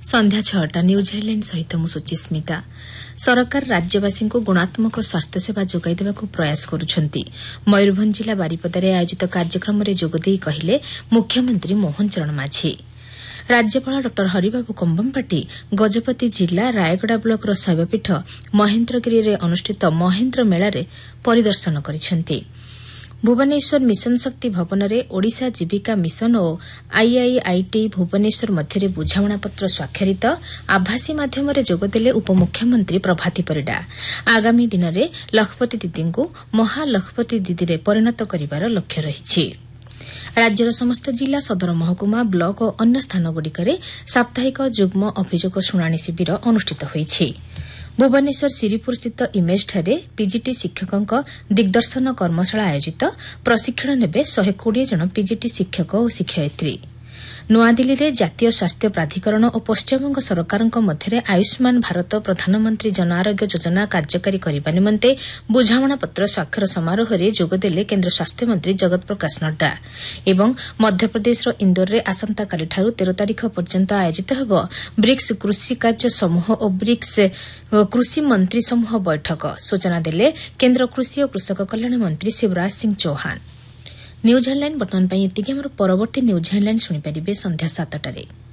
संध्या 6टा news headline सहित मु सुचिस्मिता। सरकार राज्यवासी को गुणात्मक स्वास्थ्य सेवा जोगाई देवाक प्रयास करुछंती। मयूरभंज जिला बारिपदारे आयोजित कार्यक्रम में जोगदेई कहिले मुख्यमंत्री मोहन चरण माझी। राज्यपाल डॉ हरिबाबू कंबमपाटी गजपति जिला रायगड़ा ब्लॉक शैवपीठ महेन्द्रगिरी रे अनुष्ठित महेन्द्र मेलारे परिदर्शन करिसेंती। भुवनेश्वर मिशन शक्ति भवन में ओडिशा जीविका मिशन और आईआईआईटी भुवनेश्वर मध्य बुझामणापत्र स्वाक्षरित। आभासी माध्यम जोगदेले उपमुख्यमंत्री प्रभाती परिडा। आगामी दिन में लखपति दीदी को महालखपति दीदी परिणत करिवार लक्ष्य रही। राज्यर समस्त जिला सदर महकुमा ब्लॉक और अन्य स्थानगुड़िकरे साप्ताहिक जुग्म अभियोग शुणाणी शिविर अनुष्ठित होईछि। भुवनेश्वर सिरीपुर स्थित इमेज ठारे पीजीटी शिक्षकों दिग्दर्शन कर्मशाला आयोजित। प्रशिक्षण नेबे 120 जन पीजीटी शिक्षक और शिक्षयित्री। नुआदिल्ली रे जातीय स्वास्थ्य प्राधिकरण और पश्चिमबंग सरकारक मध्य आयुष्मान भारत प्रधानमंत्री जन आरोग्य योजना कार्यकारी करने निमंते बुझामणापत्र स्वाक्षर समारोह में जोगदेले केन्द्र स्वास्थ्य मंत्री जगत प्रकाश नड्डा। एवं मध्यप्रदेश इंदौर में आसंताकाली 13 तारीख पर्यंत आयोजित हेब ब्रिक्स कृषि कार्य समूह और ब्रिक्स कृषि मंत्री समूह बैठक। सूचना देले केन्द्र कृषि और कृषक कल्याण मंत्री शिवराज सिंह चौहान। न्यूज हेडलाइन बर्तमान एतिକି। ଆମର ପରବର୍ତ୍ତୀ ନ୍ୟୁଜ ହେଡଲାଇନ୍ ଶୁଣିପାରିବେ ସନ୍ଧ୍ୟା 7टाରେ।